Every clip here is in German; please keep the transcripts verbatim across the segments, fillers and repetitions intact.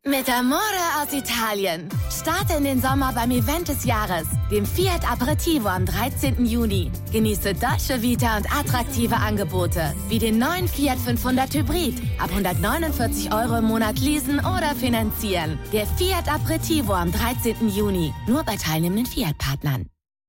Mit Amore aus Italien. Starte in den Sommer beim Event des Jahres, dem Fiat Aperitivo am dreizehnten Juni. Genieße Dolce Vita und attraktive Angebote, wie den neuen Fiat fünfhundert Hybrid, ab hundertneunundvierzig Euro im Monat leasen oder finanzieren. Der Fiat Aperitivo am dreizehnten Juni, nur bei teilnehmenden Fiat-Partnern.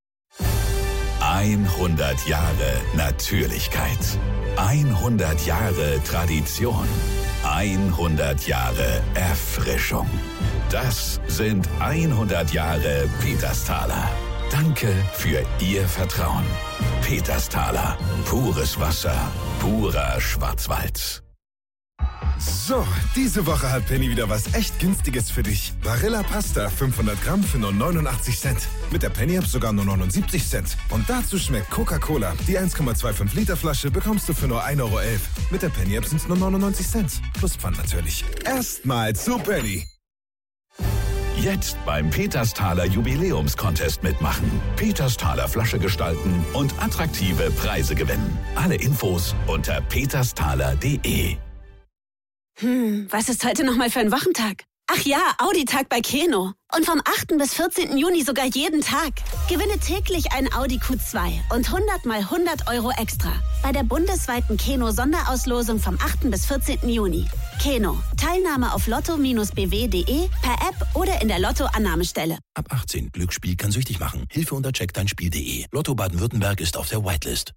hundert Jahre Natürlichkeit. hundert Jahre Tradition. hundert Jahre Erfrischung. Das sind hundert Jahre Petersthaler. Danke für Ihr Vertrauen. Petersthaler. Pures Wasser. Purer Schwarzwald. So, diese Woche hat Penny wieder was echt Günstiges für dich. Barilla Pasta fünfhundert Gramm für nur neunundachtzig Cent. Mit der Penny-App sogar nur neunundsiebzig Cent. Und dazu schmeckt Coca-Cola. Die eins Komma fünfundzwanzig Liter Flasche bekommst du für nur ein Euro elf. Mit der Penny-App sind es nur neunundneunzig Cent. Plus Pfand natürlich. Erstmal zu Penny. Jetzt beim Petersthaler Jubiläumscontest mitmachen. Petersthaler Flasche gestalten und attraktive Preise gewinnen. Alle Infos unter petersthaler punkt de. Hm, was ist heute nochmal für ein Wochentag? Ach ja, Audi-Tag bei Keno. Und vom achten bis vierzehnten Juni sogar jeden Tag. Gewinne täglich ein Audi Q zwei und hundert mal hundert Euro extra. Bei der bundesweiten Keno-Sonderauslosung vom achten bis vierzehnten Juni. Keno. Teilnahme auf lotto Bindestrich b w punkt de, per App oder in der Lotto-Annahmestelle. Ab achtzehn. Glücksspiel kann süchtig machen. Hilfe unter check dein Spiel punkt de. Lotto Baden-Württemberg ist auf der Whitelist.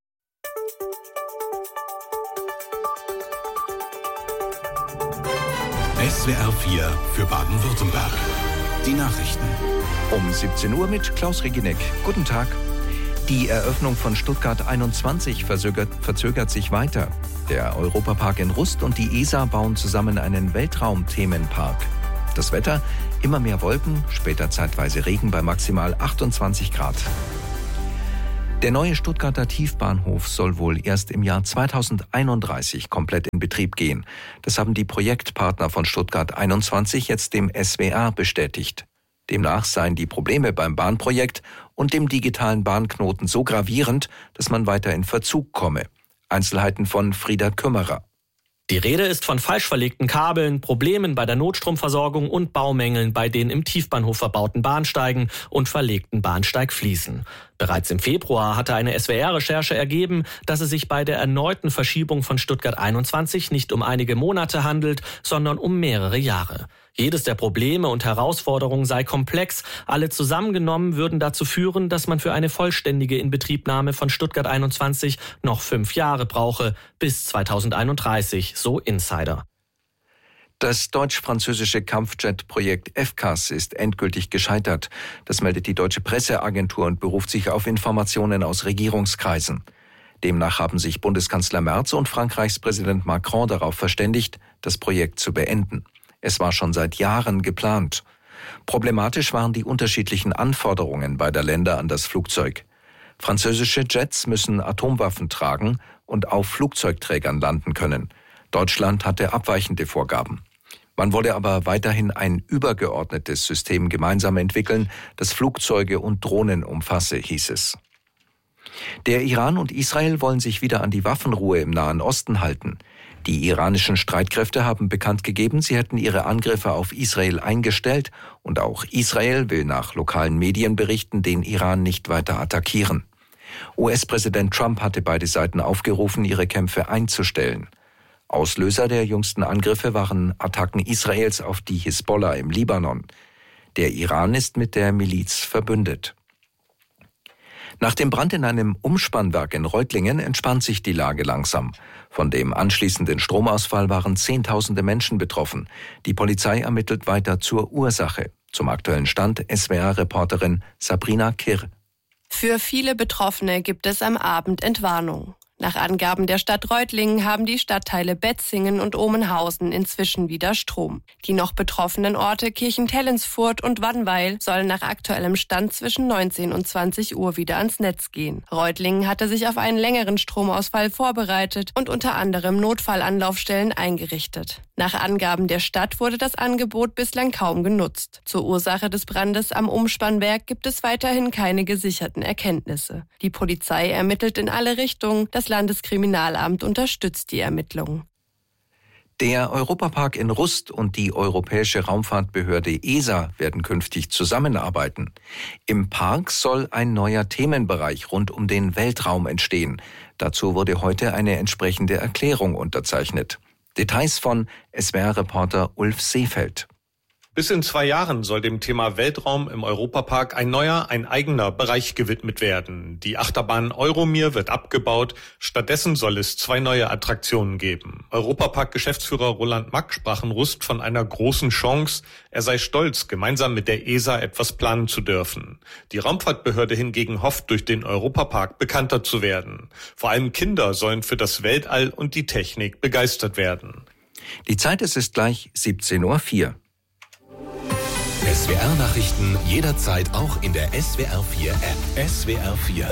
S W R vier für Baden-Württemberg. Die Nachrichten. Um siebzehn Uhr mit Klaus Regineck. Guten Tag. Die Eröffnung von Stuttgart einundzwanzig verzögert, verzögert sich weiter. Der Europapark in Rust und die E S A bauen zusammen einen Weltraumthemenpark. Das Wetter, immer mehr Wolken, später zeitweise Regen bei maximal achtundzwanzig Grad. Der neue Stuttgarter Tiefbahnhof soll wohl erst im Jahr zweitausendeinunddreißig komplett in Betrieb gehen. Das haben die Projektpartner von Stuttgart einundzwanzig jetzt dem S W R bestätigt. Demnach seien die Probleme beim Bahnprojekt und dem digitalen Bahnknoten so gravierend, dass man weiter in Verzug komme. Einzelheiten von Frieda Kümmerer. Die Rede ist von falsch verlegten Kabeln, Problemen bei der Notstromversorgung und Baumängeln bei den im Tiefbahnhof verbauten Bahnsteigen und verlegten Bahnsteigfliesen. Bereits im Februar hatte eine S W R-Recherche ergeben, dass es sich bei der erneuten Verschiebung von Stuttgart einundzwanzig nicht um einige Monate handelt, sondern um mehrere Jahre. Jedes der Probleme und Herausforderungen sei komplex. Alle zusammengenommen würden dazu führen, dass man für eine vollständige Inbetriebnahme von Stuttgart einundzwanzig noch fünf Jahre brauche, bis zweitausendeinunddreißig, so Insider. Das deutsch-französische Kampfjet-Projekt F C A S ist endgültig gescheitert. Das meldet die deutsche Presseagentur und beruft sich auf Informationen aus Regierungskreisen. Demnach haben sich Bundeskanzler Merz und Frankreichs Präsident Macron darauf verständigt, das Projekt zu beenden. Es war schon seit Jahren geplant. Problematisch waren die unterschiedlichen Anforderungen beider Länder an das Flugzeug. Französische Jets müssen Atomwaffen tragen und auf Flugzeugträgern landen können. Deutschland hatte abweichende Vorgaben. Man wolle aber weiterhin ein übergeordnetes System gemeinsam entwickeln, das Flugzeuge und Drohnen umfasse, hieß es. Der Iran und Israel wollen sich wieder an die Waffenruhe im Nahen Osten halten. Die iranischen Streitkräfte haben bekannt gegeben, sie hätten ihre Angriffe auf Israel eingestellt und auch Israel will nach lokalen Medienberichten den Iran nicht weiter attackieren. U S-Präsident Trump hatte beide Seiten aufgerufen, ihre Kämpfe einzustellen. Auslöser der jüngsten Angriffe waren Attacken Israels auf die Hisbollah im Libanon. Der Iran ist mit der Miliz verbündet. Nach dem Brand in einem Umspannwerk in Reutlingen entspannt sich die Lage langsam. Von dem anschließenden Stromausfall waren Zehntausende Menschen betroffen. Die Polizei ermittelt weiter zur Ursache. Zum aktuellen Stand S W R-Reporterin Sabrina Kirr. Für viele Betroffene gibt es am Abend Entwarnung. Nach Angaben der Stadt Reutlingen haben die Stadtteile Betzingen und Omenhausen inzwischen wieder Strom. Die noch betroffenen Orte Kirchentellensfurt und Wannweil sollen nach aktuellem Stand zwischen neunzehn und zwanzig Uhr wieder ans Netz gehen. Reutlingen hatte sich auf einen längeren Stromausfall vorbereitet und unter anderem Notfallanlaufstellen eingerichtet. Nach Angaben der Stadt wurde das Angebot bislang kaum genutzt. Zur Ursache des Brandes am Umspannwerk gibt es weiterhin keine gesicherten Erkenntnisse. Die Polizei ermittelt in alle Richtungen, das Landeskriminalamt unterstützt die Ermittlungen. Der Europapark in Rust und die Europäische Raumfahrtbehörde E S A werden künftig zusammenarbeiten. Im Park soll ein neuer Themenbereich rund um den Weltraum entstehen. Dazu wurde heute eine entsprechende Erklärung unterzeichnet. Details von S W R-Reporter Ulf Seefeld. Bis in zwei Jahren soll dem Thema Weltraum im Europapark ein neuer, ein eigener Bereich gewidmet werden. Die Achterbahn Euromir wird abgebaut. Stattdessen soll es zwei neue Attraktionen geben. Europapark-Geschäftsführer Roland Mack sprach in Rust von einer großen Chance. Er sei stolz, gemeinsam mit der E S A etwas planen zu dürfen. Die Raumfahrtbehörde hingegen hofft, durch den Europapark bekannter zu werden. Vor allem Kinder sollen für das Weltall und die Technik begeistert werden. Die Zeit ist es gleich siebzehn Uhr vier. S W R-Nachrichten jederzeit auch in der S W R vier App. S W R vier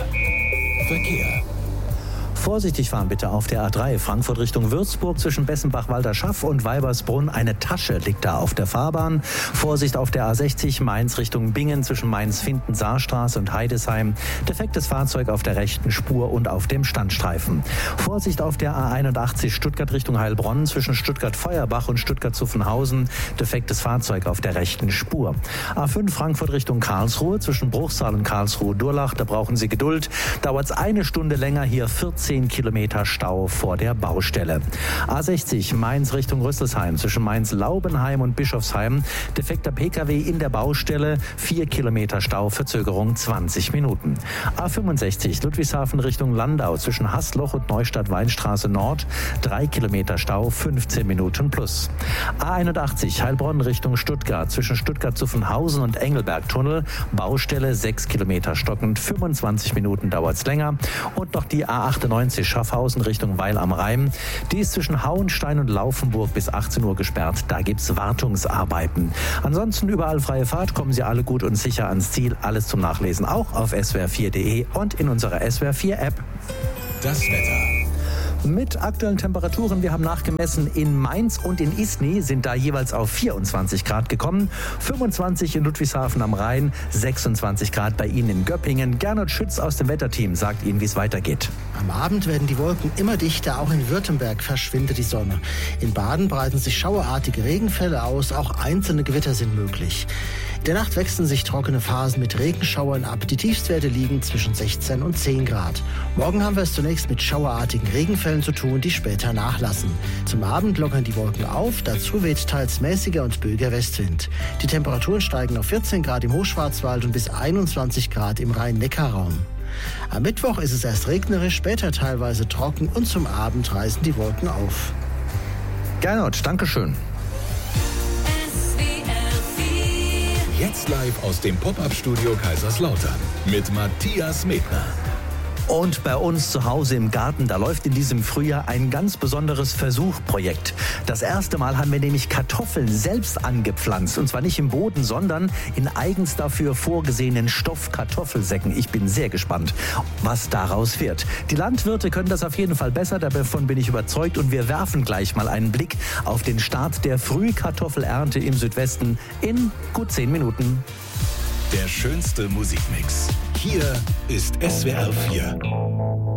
Verkehr. Vorsichtig fahren bitte auf der A drei Frankfurt Richtung Würzburg zwischen Bessenbach-Walderschaff und Weibersbrunn. Eine Tasche liegt da auf der Fahrbahn. Vorsicht auf der A sechzig Mainz Richtung Bingen zwischen Mainz-Finden-Saarstraße und Heidesheim. Defektes Fahrzeug auf der rechten Spur und auf dem Standstreifen. Vorsicht auf der A einundachtzig Stuttgart Richtung Heilbronn zwischen Stuttgart-Feuerbach und Stuttgart-Zuffenhausen. Defektes Fahrzeug auf der rechten Spur. A fünf Frankfurt Richtung Karlsruhe zwischen Bruchsal und Karlsruhe-Durlach. Da brauchen Sie Geduld. Dauert es eine Stunde länger, hier vierzehn Kilometer Stau vor der Baustelle. A sechzig Mainz Richtung Rüsselsheim zwischen Mainz-Laubenheim und Bischofsheim. Defekter P K W in der Baustelle. vier Kilometer Stau, Verzögerung zwanzig Minuten. A fünfundsechzig Ludwigshafen Richtung Landau zwischen Haßloch und Neustadt-Weinstraße Nord. drei Kilometer Stau, fünfzehn Minuten plus. A einundachtzig Heilbronn Richtung Stuttgart zwischen Stuttgart-Zuffenhausen und Engelberg-Tunnel. Baustelle sechs Kilometer stockend, fünfundzwanzig Minuten dauert es länger. Und noch die A achtundneunzig Schaffhausen Richtung Weil am Rhein. Die ist zwischen Hauenstein und Laufenburg bis achtzehn Uhr gesperrt. Da gibt's Wartungsarbeiten. Ansonsten überall freie Fahrt. Kommen Sie alle gut und sicher ans Ziel. Alles zum Nachlesen auch auf S W R vier Punkt de und in unserer S W R vier App. Das Wetter. Mit aktuellen Temperaturen, wir haben nachgemessen, in Mainz und in Isny sind da jeweils auf vierundzwanzig Grad gekommen, fünfundzwanzig in Ludwigshafen am Rhein, sechsundzwanzig Grad bei Ihnen in Göppingen. Gernot Schütz aus dem Wetterteam sagt Ihnen, wie es weitergeht. Am Abend werden die Wolken immer dichter, auch in Württemberg verschwindet die Sonne. In Baden breiten sich schauerartige Regenfälle aus, auch einzelne Gewitter sind möglich. In der Nacht wechseln sich trockene Phasen mit Regenschauern ab. Die Tiefstwerte liegen zwischen sechzehn und zehn Grad. Morgen haben wir es zunächst mit schauerartigen Regenfällen zu tun, die später nachlassen. Zum Abend lockern die Wolken auf, dazu weht teils mäßiger und böiger Westwind. Die Temperaturen steigen auf vierzehn Grad im Hochschwarzwald und bis einundzwanzig Grad im Rhein-Neckar-Raum. Am Mittwoch ist es erst regnerisch, später teilweise trocken und zum Abend reißen die Wolken auf. Gernot, Dankeschön. Jetzt live aus dem Pop-Up-Studio Kaiserslautern mit Matthias Medner. Und bei uns zu Hause im Garten, da läuft in diesem Frühjahr ein ganz besonderes Versuchprojekt. Das erste Mal haben wir nämlich Kartoffeln selbst angepflanzt. Und zwar nicht im Boden, sondern in eigens dafür vorgesehenen Stoffkartoffelsäcken. Ich bin sehr gespannt, was daraus wird. Die Landwirte können das auf jeden Fall besser, davon bin ich überzeugt. Und wir werfen gleich mal einen Blick auf den Start der Frühkartoffelernte im Südwesten in gut zehn Minuten. Der schönste Musikmix. Hier ist S W R vier.